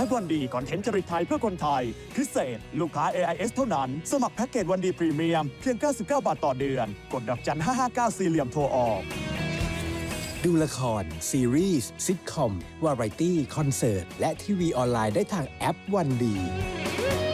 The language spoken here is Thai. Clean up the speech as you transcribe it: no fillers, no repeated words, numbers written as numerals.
ปวันดีคอนเทนต์จริตไทยเพื่อคนไทยพิเศษลูกค้า AIS เท่านั้นสมัครแพ็กเกจวันดีพรีเมียมเพียง99 บาทต่อเดือนกดดอกจัน559สี่เหลี่ยมโทรออกดูละครซีรีส์ซิทคอมวาไรตี้คอนเสิร์ตและทีวีออนไลน์ได้ทางแอปวันดี